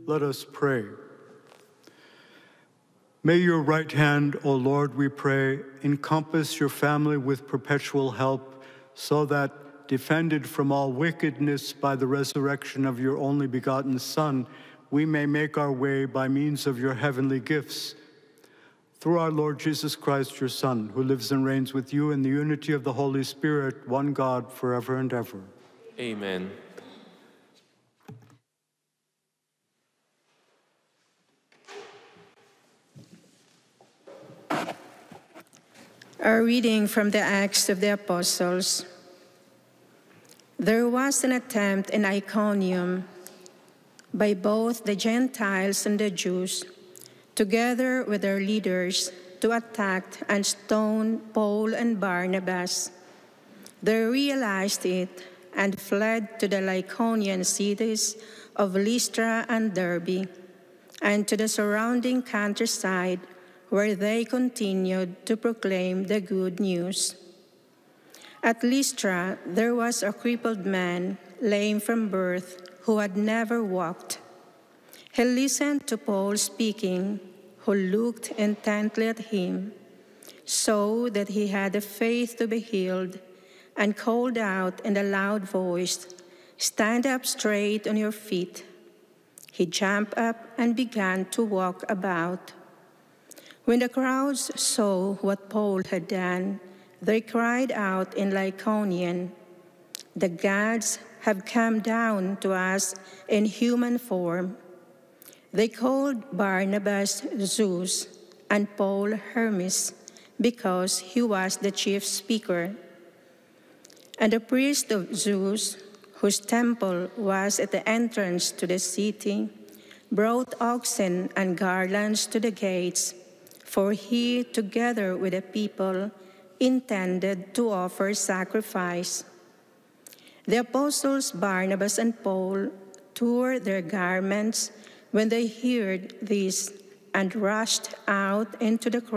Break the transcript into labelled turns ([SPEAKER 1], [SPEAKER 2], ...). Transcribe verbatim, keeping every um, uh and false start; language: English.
[SPEAKER 1] Let us pray. May your right hand, O Lord, we pray, encompass your family with perpetual help, so that, defended from all wickedness by the resurrection of your only begotten Son, we may make our way by means of your heavenly gifts. Through our Lord Jesus Christ, your Son, who lives and reigns with you in the unity of the Holy Spirit, one God, forever and ever.
[SPEAKER 2] Amen.
[SPEAKER 3] A reading from the Acts of the Apostles. There was an attempt in Iconium by both the Gentiles and the Jews, together with their leaders, to attack and stone Paul and Barnabas. They realized it and fled to the Lycaonian cities of Lystra and Derbe, and to the surrounding countryside, where they continued to proclaim the good news. At Lystra, there was a crippled man, lame from birth, who had never walked. He listened to Paul speaking, who looked intently at him, so that he had the faith to be healed, and called out in a loud voice, "Stand up straight on your feet." He jumped up and began to walk about. When the crowds saw what Paul had done, they cried out in Lycaonian, "The gods have come down to us in human form." They called Barnabas Zeus and Paul Hermes, because he was the chief speaker. And the priest of Zeus, whose temple was at the entrance to the city, brought oxen and garlands to the gates, for he, together with the people, intended to offer sacrifice. The apostles Barnabas and Paul tore their garments when they heard this and rushed out into the crowd